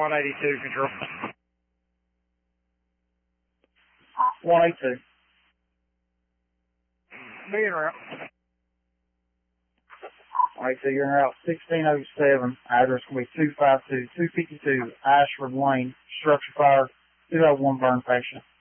182, control. 182. Be en route. Alright, so you're in route 1607. Address will be 252 Ashford Lane. Structure fire. 201 burn patient.